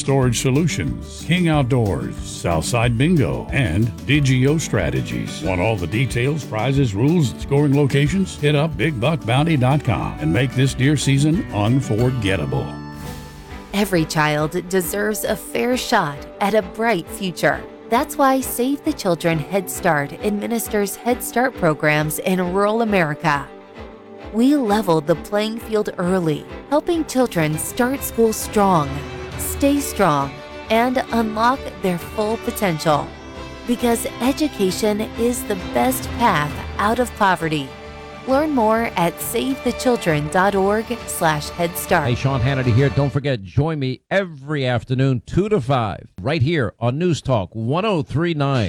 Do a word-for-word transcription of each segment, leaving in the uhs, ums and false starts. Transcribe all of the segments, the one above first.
Storage Solutions, King Outdoors, Southside Bingo, and D G O Strategies. Want all the details, prizes, rules, and scoring locations? Hit up big buck bounty dot com and make this deer season unforgettable. Every child deserves a fair shot at a bright future. That's why Save the Children Head Start administers Head Start programs in rural America. We leveled the playing field early, helping children start school strong, stay strong, and unlock their full potential. Because education is the best path out of poverty. Learn more at save the children dot org slash head start. Hey, Sean Hannity here. Don't forget, join me every afternoon, two to five, right here on News Talk one oh three point nine.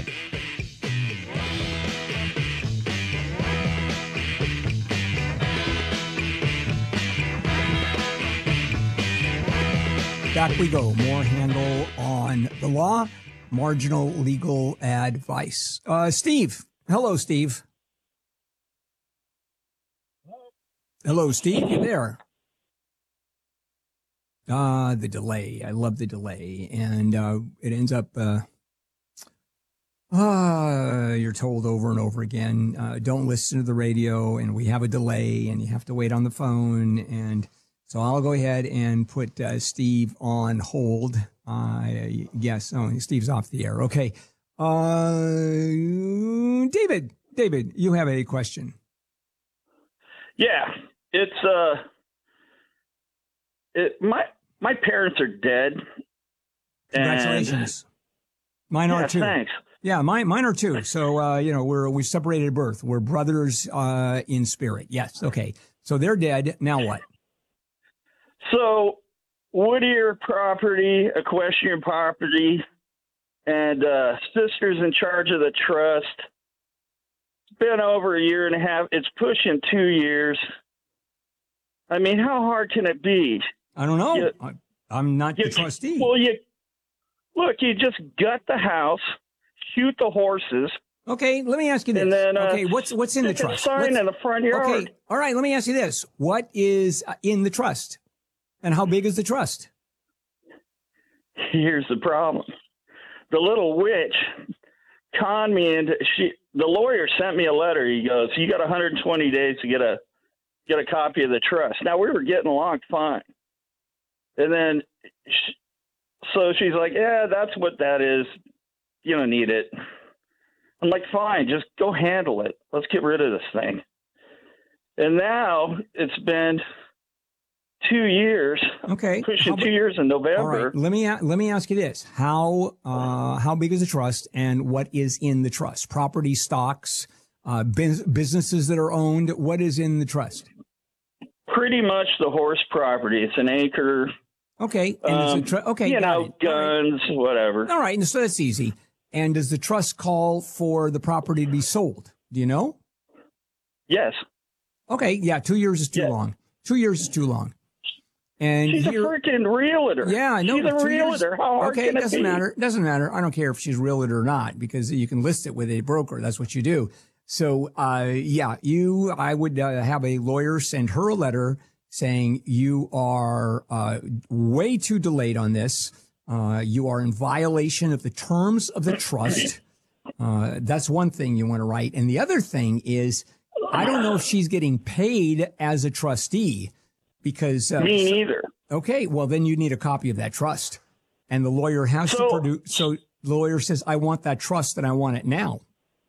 Back we go. More handle on the law, marginal legal advice. Uh, Steve. Hello, Steve. Hello, Steve. You there? Ah, uh, the delay. I love the delay. And uh, it ends up, uh, uh, you're told over and over again, uh, don't listen to the radio, and we have a delay, and you have to wait on the phone. And so I'll go ahead and put uh, Steve on hold. Uh, yes, oh, Steve's off the air. Okay. Uh, David, David, you have a question. Yeah. It's uh, it, my my parents are dead. Congratulations. And, mine are yeah, too. Thanks. Yeah, mine mine are too. So uh, you know, we're we separated at birth. We're brothers uh, in spirit. Yes. Okay. So they're dead. Now what? So Whittier property, equestrian property, and uh, sister's in charge of the trust. It's been over a year and a half. It's pushing two years. I mean, how hard can it be? I don't know. You, I, I'm not you, the trustee. Well, you look. You just gut the house, shoot the horses. Okay, let me ask you this. And then, uh, okay, what's what's in the trust? Sign what's, in the front yard. Okay, all right. Let me ask you this: what is in the trust, and how big is the trust? Here's the problem: the little witch conned me into. She, the lawyer sent me a letter. He goes, "You got one hundred twenty days to get a." get a copy of the trust. Now, we were getting along fine. And then, she, so she's like, yeah, that's what that is. You don't need it. I'm like, fine, just go handle it. Let's get rid of this thing. And now it's been two years. Okay. Pushing how two years in November. All right. Let me, let me ask you this. How, uh, how big is the trust, and what is in the trust? Property, stocks, uh, businesses that are owned. What is in the trust? Pretty much the horse property. It's an acre. Okay. And um, a tr- okay. You know, it. guns, All right. whatever. All right. So that's easy. And does the trust call for the property to be sold? Do you know? Yes. Okay. Yeah. Two years is too yes. long. Two years is too long. And she's here, a freaking realtor. Yeah, I know. She's a realtor. Years, How hard okay, can it doesn't be? matter. Doesn't matter. I don't care if she's a realtor or not, because you can list it with a broker. That's what you do. So, uh, yeah, you, I would uh, have a lawyer send her a letter saying you are uh, way too delayed on this. Uh, you are in violation of the terms of the trust. Uh, that's one thing you want to write. And the other thing is, I don't know if she's getting paid as a trustee, because uh, me neither. Okay, well then you need a copy of that trust, and the lawyer has so, to produce. So the lawyer says, "I want that trust, and I want it now."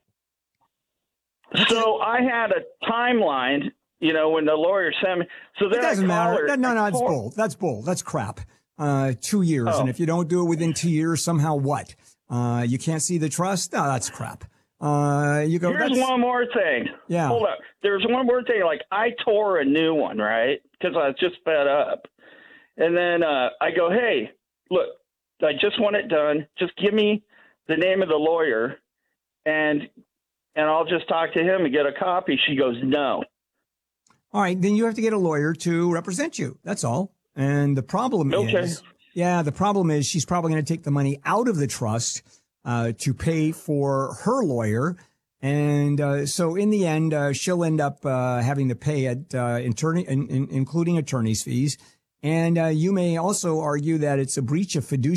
So I had a timeline, you know, when the lawyer sent me. So then it doesn't I matter. her, No, no, that's bull. That's bull. That's crap. Uh, two years, oh. and if you don't do it within two years, somehow what? Uh, you can't see the trust? No, that's crap. Uh, you go. Here's that's... one more thing. Yeah. Hold up. There's one more thing. Like I tore a new one, right? Because I was just fed up. And then uh, I go, hey, look, I just want it done. Just give me the name of the lawyer, and and I'll just talk to him and get a copy. She goes, no. All right, then you have to get a lawyer to represent you. That's all. And the problem okay. is, yeah, the problem is she's probably going to take the money out of the trust uh, to pay for her lawyer. And uh, so in the end, uh, she'll end up uh, having to pay it, uh, attorney, in, in, including attorney's fees. And uh, you may also argue that it's a breach of fiduciary